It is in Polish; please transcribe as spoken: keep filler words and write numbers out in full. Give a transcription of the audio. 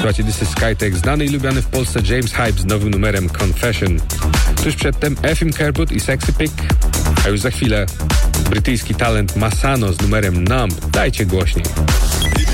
Słuchajcie, This is Skytech, znany i lubiany w Polsce James Hype z nowym numerem Confession. Tuż przedtem Efim Kerwood i Sexy Pig, a już za chwilę brytyjski talent Masano z numerem Numb. Dajcie głośniej.